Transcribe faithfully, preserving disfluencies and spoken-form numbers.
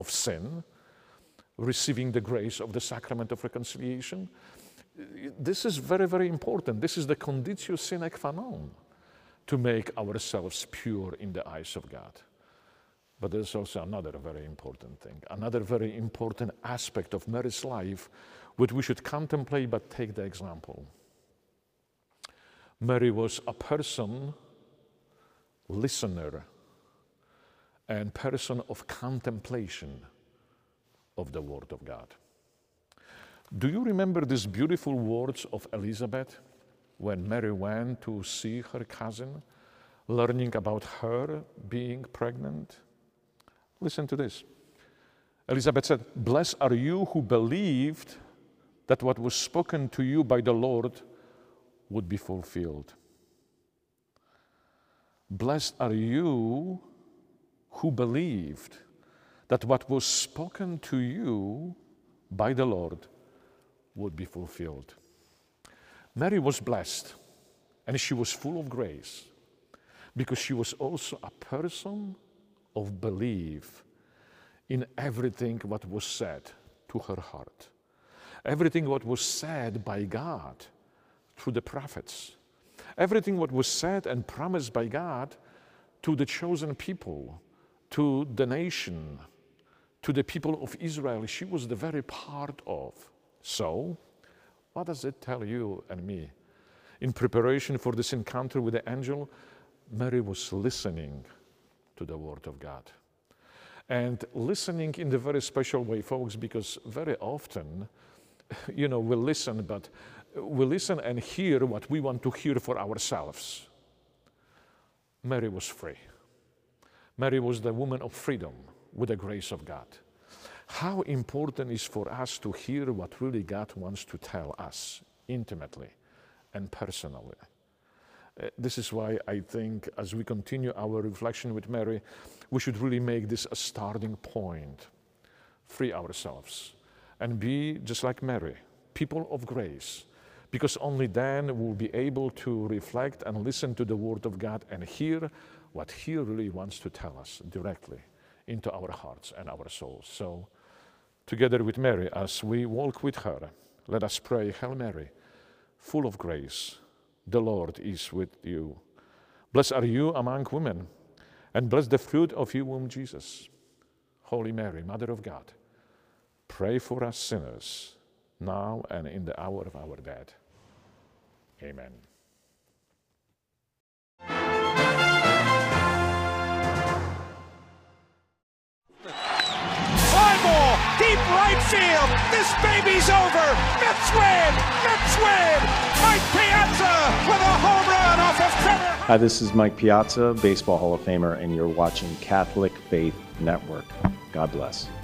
of sin, receiving the grace of the sacrament of reconciliation. This is very, very important. This is the conditio sine qua non to make ourselves pure in the eyes of God. But there's also another very important thing, another very important aspect of Mary's life, which we should contemplate but take the example. Mary was a person, listener, and person of contemplation of the Word of God. Do you remember these beautiful words of Elizabeth when Mary went to see her cousin, learning about her being pregnant? Listen to this. Elizabeth said, "Blessed are you who believed that what was spoken to you by the Lord would be fulfilled." Blessed are you who believed that what was spoken to you by the Lord would be fulfilled. Mary was blessed, and she was full of grace, because she was also a person of belief in everything what was said to her heart. Everything what was said by God through the prophets. Everything what was said and promised by God to the chosen people, to the nation, to the people of Israel, she was the very part of. So, what does it tell you and me? In preparation for this encounter with the angel, Mary was listening to the Word of God. And listening in a very special way, folks, because very often, you know, we listen, but we listen and hear what we want to hear for ourselves. Mary was free. Mary was the woman of freedom with the grace of God. How important is for us to hear what really God wants to tell us intimately and personally. Uh, this is why I think as we continue our reflection with Mary, we should really make this a starting point. Free ourselves and be just like Mary, people of grace, because only then we'll be able to reflect and listen to the Word of God and hear what He really wants to tell us directly into our hearts and our souls. So, together with Mary, as we walk with her, let us pray, Hail Mary, full of grace, the Lord is with you. Blessed are you among women, and blessed the fruit of your womb, Jesus. Holy Mary, Mother of God, pray for us sinners, now and in the hour of our death. Amen. Deep right field. This baby's over. Mets win. Mets win. Mike Piazza with a home run off of Trevor. Hi, this is Mike Piazza, Baseball Hall of Famer, and you're watching Catholic Faith Network. God bless.